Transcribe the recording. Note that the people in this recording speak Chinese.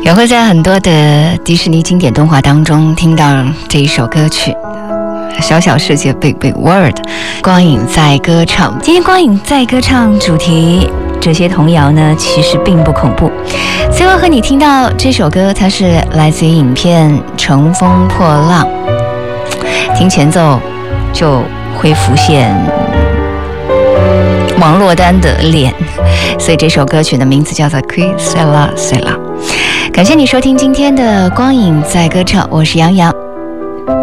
也会在很多的迪士尼经典动画当中听到这一首歌曲小小世界 Big Big World。 光影在歌唱，今天光影在歌唱主题，这些童谣呢其实并不恐怖。最后和你听到这首歌，它是来自于影片《乘风破浪》，听前奏就会浮现王珞丹的脸，所以这首歌曲的名字叫做 Que Sera Sera。 感谢你收听今天的光影在歌唱，我是杨洋。